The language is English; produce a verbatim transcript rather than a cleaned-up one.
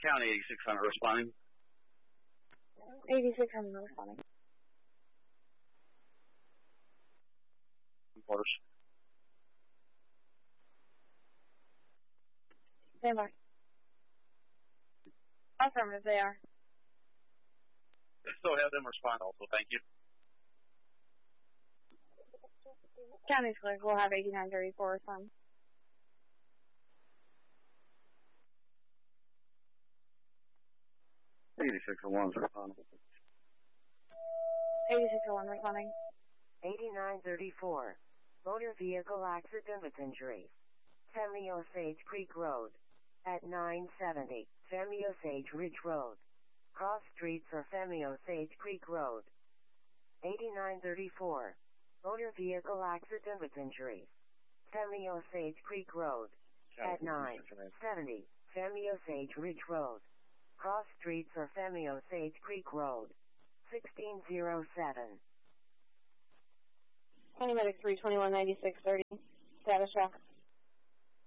County eighty-six hundred responding. eighty-six hundred responding. Quarters. Stand by. Affirmative, they are. I still have them respond also, thank you. County's clear. We'll have eighty-nine thirty-four respond. eighty-six oh one is responding. eighty-six oh one responding. eighty-nine thirty-four. Motor vehicle accident with injury. Family Osage Creek Road. At nine seventy, Family Osage Ridge Road. Cross streets for Family Osage Creek Road. eighty-nine thirty-four. Motor vehicle accident with injury. Family Osage Creek Road. At nine seventy, Family Osage Ridge Road. Cross streets for Family Osage Creek Road. sixteen oh seven. County Medic three twenty-one ninety-six thirty. Status check.